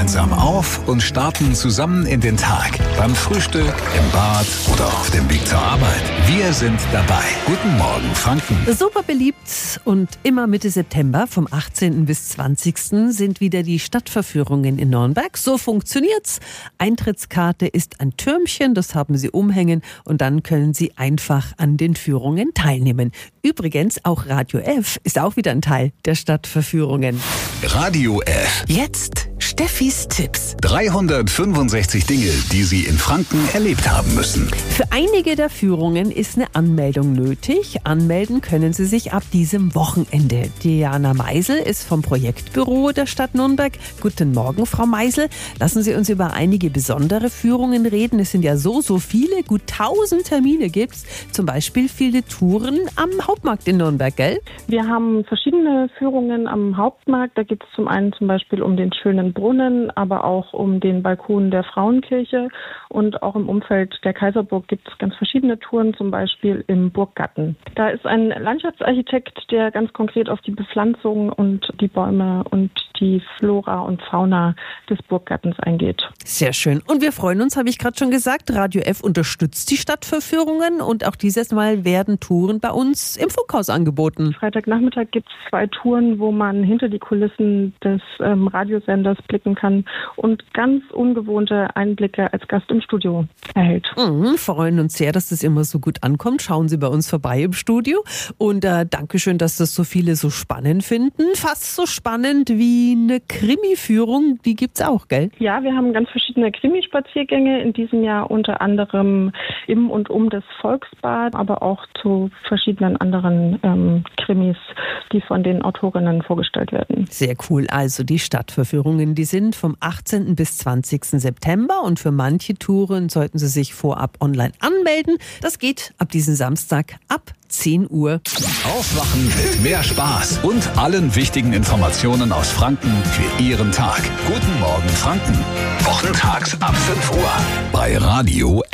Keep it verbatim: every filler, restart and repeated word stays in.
gemeinsam auf und starten zusammen in den Tag. Beim Frühstück, im Bad oder auf dem Weg zur Arbeit. Wir sind dabei. Guten Morgen, Franken. Super beliebt und immer Mitte September vom achtzehnten bis zwanzigsten sind wieder die Stadtverführungen in Nürnberg. So funktioniert's. Eintrittskarte ist ein Türmchen, das haben Sie umhängen und dann können Sie einfach an den Führungen teilnehmen. Übrigens, auch Radio F ist auch wieder ein Teil der Stadtverführungen. Radio F. Jetzt Steffis Tipps. dreihundertfünfundsechzig Dinge, die Sie in Franken erlebt haben müssen. Für einige der Führungen ist eine Anmeldung nötig. Anmelden können Sie sich ab diesem Wochenende. Diana Meisel ist vom Projektbüro der Stadt Nürnberg. Guten Morgen, Frau Meisel. Lassen Sie uns über einige besondere Führungen reden. Es sind ja so, so viele. Gut tausend Termine gibt's. Zum Beispiel viele Touren am Hauptmarkt in Nürnberg, gell? Wir haben verschiedene Führungen am Hauptmarkt. Da geht es zum einen zum Beispiel um den schönen Brunnen, aber auch um den Balkon der Frauenkirche. Und auch im Umfeld der Kaiserburg gibt es ganz verschiedene Touren, zum Beispiel im Burggarten. Da ist ein Landschaftsarchitekt, der ganz konkret auf die Bepflanzung und die Bäume und die Flora und Fauna des Burggartens eingeht. Sehr schön. Und wir freuen uns, habe ich gerade schon gesagt, Radio F unterstützt die Stadtverführungen und auch dieses Mal werden Touren bei uns im Funkhaus angeboten. Freitagnachmittag gibt es zwei Touren, wo man hinter die Kulissen des ähm, Radiosenders blicken kann und ganz ungewohnte Einblicke als Gast im Studio erhält. Mhm, freuen uns sehr, dass das immer so gut ankommt. Schauen Sie bei uns vorbei im Studio und äh, Dankeschön, dass das so viele so spannend finden. Fast so spannend wie eine Krimi-Führung, die gibt's auch, gell? Ja, wir haben ganz verschiedene Krimi-Spaziergänge in diesem Jahr, unter anderem im und um das Volksbad, aber auch zu verschiedenen anderen ähm, Krimis, die von den Autorinnen vorgestellt werden. Sehr cool. Also die Stadtverführungen, die sind vom achtzehnten bis zwanzigsten September und für manche Touren sollten Sie sich vorab online anmelden. Das geht ab diesem Samstag ab zehn Uhr. Aufwachen mit mehr Spaß und allen wichtigen Informationen aus Franken für Ihren Tag. Guten Morgen, Franken. Wochentags ab fünf Uhr bei Radio